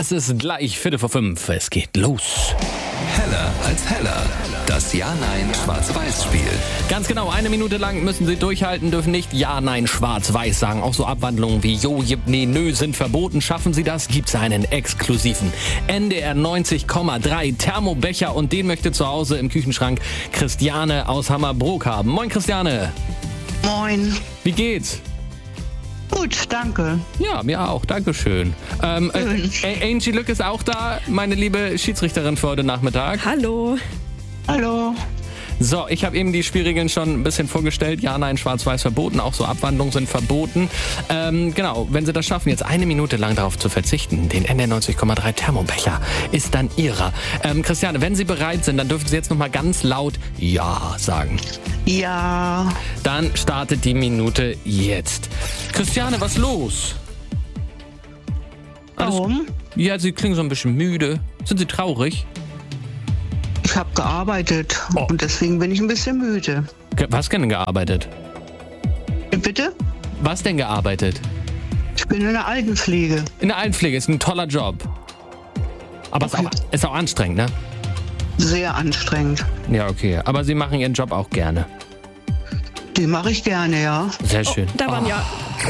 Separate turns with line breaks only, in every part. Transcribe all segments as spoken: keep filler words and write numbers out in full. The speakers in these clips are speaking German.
Es ist gleich Viertel vor fünf. Es geht los.
Heller als Heller. Das Ja-Nein-Schwarz-Weiß-Spiel.
Ganz genau, eine Minute lang müssen Sie durchhalten, dürfen nicht Ja, Nein, Schwarz-Weiß sagen. Auch so Abwandlungen wie Jo, Jip, Nee, Nö sind verboten. Schaffen Sie das, gibt's einen exklusiven N D R neunzig Komma drei Thermobecher und den möchte zu Hause im Küchenschrank Christiane aus Hammerbrook haben. Moin Christiane.
Moin.
Wie geht's?
Gut, danke.
Ja, mir auch. Dankeschön. Ähm, äh, Angie Lück ist auch da, meine liebe Schiedsrichterin für heute Nachmittag.
Hallo.
Hallo.
So, ich habe eben die Spielregeln schon ein bisschen vorgestellt. Ja, Nein, Schwarz-Weiß verboten. Auch so Abwandlungen sind verboten. Ähm, genau, wenn Sie das schaffen, jetzt eine Minute lang darauf zu verzichten, den N D R neunzig Komma drei Thermobecher ist dann Ihrer. Ähm, Christiane, wenn Sie bereit sind, dann dürfen Sie jetzt nochmal ganz laut Ja sagen.
Ja.
Dann startet die Minute jetzt. Christiane, was los? Alles-
Warum?
Ja, Sie klingen so ein bisschen müde. Sind Sie traurig?
Ich habe gearbeitet
Oh.
und deswegen bin ich ein bisschen müde.
Ge- Was denn gearbeitet?
Bitte?
Was denn gearbeitet?
Ich bin in der Altenpflege.
In der Altenpflege ist ein toller Job. Aber
Okay.
es ist, auch, ist auch anstrengend, ne?
Sehr anstrengend.
Ja, okay. Aber Sie machen Ihren Job auch gerne.
Die mache ich gerne, ja.
Sehr schön.
Da waren ja.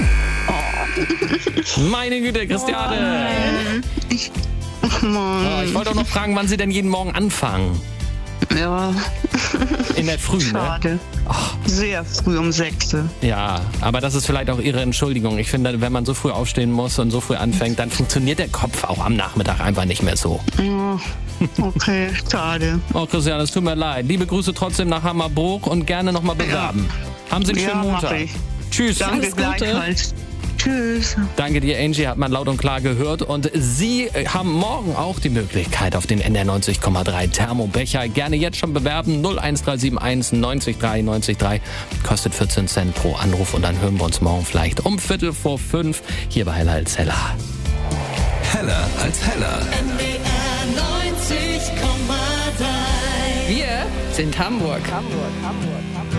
Meine Güte, Christiane.
Ich, ach Mann.
Oh, ich wollte auch noch fragen, wann Sie denn jeden Morgen anfangen.
Ja,
In der Früh, ne?
schade. Sehr früh um sechs.
Ja, aber das ist vielleicht auch Ihre Entschuldigung. Ich finde, wenn man so früh aufstehen muss und so früh anfängt, dann funktioniert der Kopf auch am Nachmittag einfach nicht mehr so.
Ja, okay, schade.
Oh, Christiane, es tut mir leid. Liebe Grüße trotzdem nach Hammerbrook und gerne nochmal bewerben. Haben Sie einen
Ja,
schönen
mach
Montag.
ich.
Tschüss.
Danke
Alles Gute.
gleichfalls. Tschüss.
Danke dir, Angie, hat man laut und klar gehört. Und Sie äh, haben morgen auch die Möglichkeit auf den N D R neunzig Komma drei Thermobecher. Gerne jetzt schon bewerben. null eins drei sieben eins neunzig drei neunzig drei. Kostet vierzehn Cent pro Anruf. Und dann hören wir uns morgen vielleicht um Viertel vor fünf hier bei Heller als Heller.
Heller als Heller.
N D R neunzig Komma drei.
Wir sind Hamburg. Hamburg, Hamburg.